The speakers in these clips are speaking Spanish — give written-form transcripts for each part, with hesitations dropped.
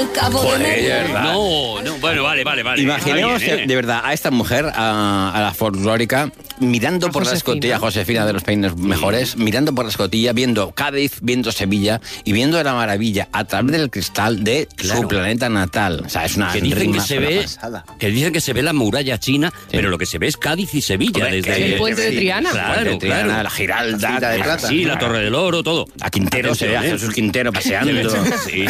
al cabo de media hora. No, bueno, vale. Imaginemos, Está bien, de verdad, a esta mujer, a la folclórica, mirando por la escotilla, Josefina de los peines mejores, mirando por la escotilla, viendo Cádiz, viendo Sevilla y viendo la maravilla a través del cristal de su planeta natal. O sea, es una que dicen que se ve, pasada. que dicen que se ve la muralla china, pero lo que se ve es Cádiz y Sevilla. Hombre, desde el puente de Triana. Claro, la Giralda, de plata. Sí, la Torre del Oro, todo. A Quintero se ve a Jesús Quintero paseando. Sí.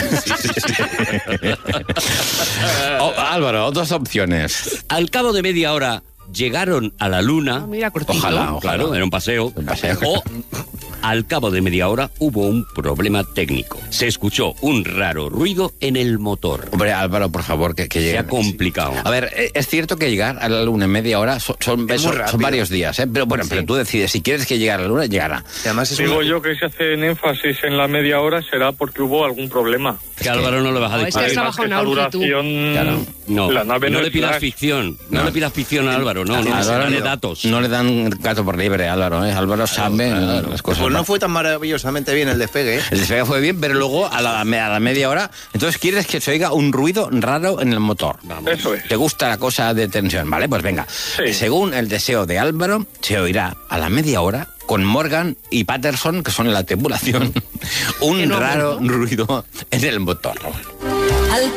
Álvaro, dos opciones. Al cabo de media hora llegaron a la luna. Mira, cortito. Ojalá. Claro, era un paseo. paseo. O al cabo de media hora hubo un problema técnico. Se escuchó un raro ruido en el motor. Hombre, Álvaro, por favor, que llegue. Se ha complicado. A ver, es cierto que llegar a la luna en media hora son varios días, ¿eh? Pero bueno, pero tú decides, si quieres que llegue a la luna, llegará. Y además Digo yo que si hacen énfasis en la media hora será porque hubo algún problema. Que Álvaro no le vas a No, decir. es que has trabajado en esa Aurki, tú. duración, Claro. No, la nave no no le es pidas flash. ficción. No le pidas ficción a Álvaro, no. Álvaro Dale datos. No le dan gato por liebre, Álvaro, ¿eh? Álvaro sabe las cosas. Pues no fue tan maravillosamente bien el despegue, ¿eh? El despegue fue bien, pero luego a la media hora, entonces quieres que se oiga un ruido raro en el motor. Eso es. ¿Te gusta la cosa de tensión? Vale, pues venga. Sí. Según el deseo de Álvaro, se oirá a la media hora con Morgan y Patterson, que son la tripulación, un raro ruido en el motor.